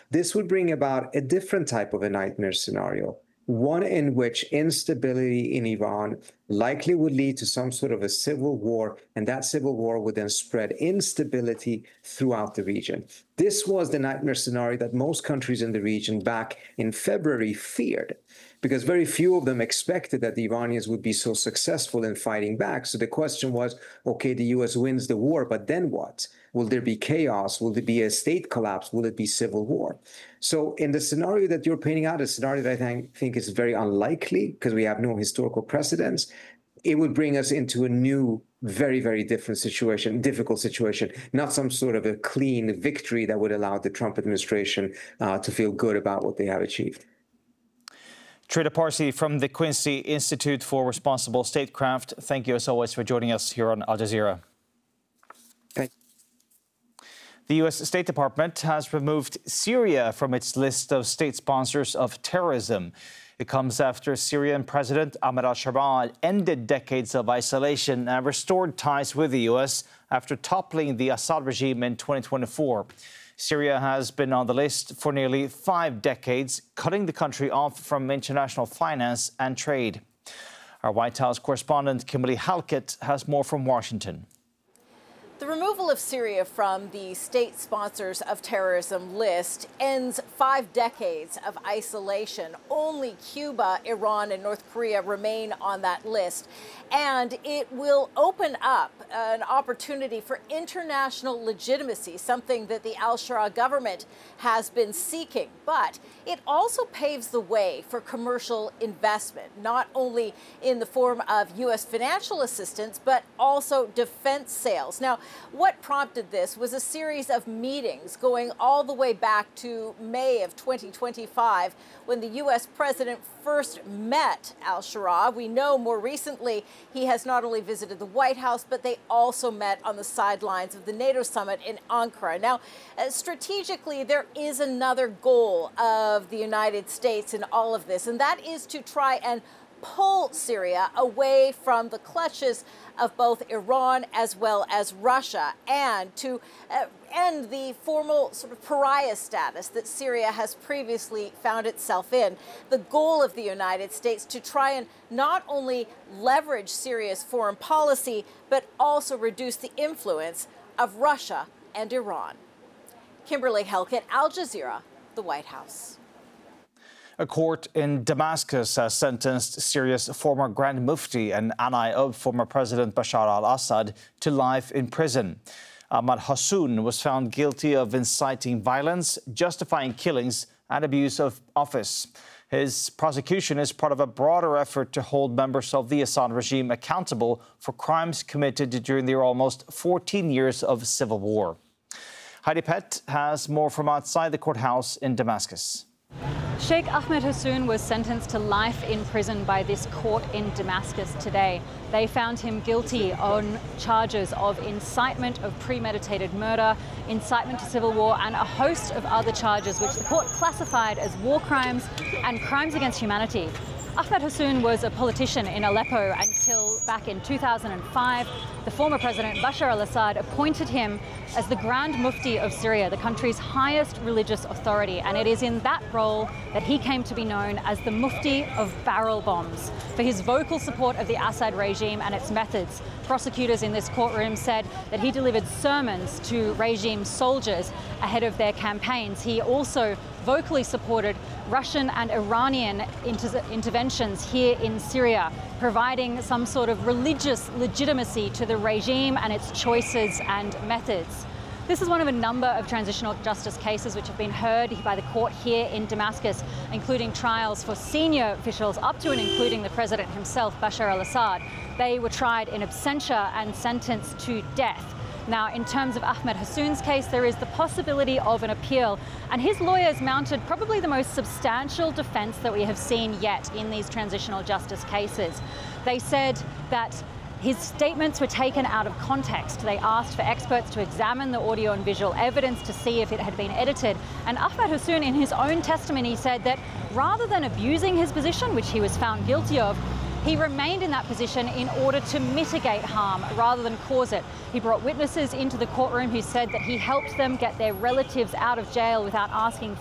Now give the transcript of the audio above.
this would bring about a different type of a nightmare scenario, one in which instability in Iran likely would lead to some sort of a civil war, and that civil war would then spread instability throughout the region. This was the nightmare scenario that most countries in the region back in February feared, because very few of them expected that the Iranians would be so successful in fighting back. So the question was, okay, the US wins the war, but then what? Will there be chaos? Will there be a state collapse? Will it be civil war? So in the scenario that you're painting out, a scenario that I think is very unlikely because we have no historical precedents, it would bring us into a new, very, very different situation, difficult situation, not some sort of a clean victory that would allow the Trump administration to feel good about what they have achieved. Trita Parsi from the Quincy Institute for Responsible Statecraft, thank you as always for joining us here on Al Jazeera. Thank you. The U.S. State Department has removed Syria from its list of state sponsors of terrorism. It comes after Syrian President Ahmed al-Sharaa ended decades of isolation and restored ties with the U.S. after toppling the Assad regime in 2024. Syria has been on the list for nearly 5 decades, cutting the country off from international finance and trade. Our White House correspondent Kimberly Halkett has more from Washington. The removal of Syria from the state sponsors of terrorism list ends 5 decades of isolation. Only Cuba, Iran, and North Korea remain on that list. And it will open up an opportunity for international legitimacy, something that the al-Sharaa government has been seeking. But it also paves the way for commercial investment, not only in the form of U.S. financial assistance, but also defense sales. Now, what prompted this was a series of meetings going all the way back to May of 2025, when the U.S. president first met al-Sharaa. We know more recently he has not only visited the White House, but they also met on the sidelines of the NATO summit in Ankara. Now, strategically, there is another goal of the United States in all of this, and that is to try and pull Syria away from the clutches of both Iran as well as Russia, and to end the formal sort of pariah status that Syria has previously found itself in. The goal of the United States to try and not only leverage Syria's foreign policy, but also reduce the influence of Russia and Iran. Kimberly Halkett, Al Jazeera, the White House. A court in Damascus has sentenced Syria's former Grand Mufti and ally of former President Bashar al-Assad to life in prison. Ahmad Hassoun was found guilty of inciting violence, justifying killings, and abuse of office. His prosecution is part of a broader effort to hold members of the Assad regime accountable for crimes committed during their almost 14 years of civil war. Heidi Pett has more from outside the courthouse in Damascus. Sheikh Ahmed Hassoun was sentenced to life in prison by this court in Damascus today. They found him guilty on charges of incitement of premeditated murder, incitement to civil war, and a host of other charges which the court classified as war crimes and crimes against humanity. Ahmed Hassoun was a politician in Aleppo until back in 2005. The former president Bashar al-Assad appointed him as the Grand Mufti of Syria, the country's highest religious authority. And it is in that role that he came to be known as the Mufti of barrel bombs. For his vocal support of the Assad regime and its methods, prosecutors in this courtroom said that he delivered sermons to regime soldiers ahead of their campaigns. He also vocally supported Russian and Iranian interventions here in Syria, providing some sort of religious legitimacy to the regime and its choices and methods. This is one of a number of transitional justice cases which have been heard by the court here in Damascus, including trials for senior officials up to and including the president himself, Bashar al-Assad. They were tried in absentia and sentenced to death. Now, in terms of Ahmed Hassoun's case, there is the possibility of an appeal, and his lawyers mounted probably the most substantial defense that we have seen yet in these transitional justice cases. They said that his statements were taken out of context. They asked for experts to examine the audio and visual evidence to see if it had been edited. And Ahmed Hassoun, in his own testimony, said that rather than abusing his position, which he was found guilty of, he remained in that position in order to mitigate harm rather than cause it. He brought witnesses into the courtroom who said that he helped them get their relatives out of jail without asking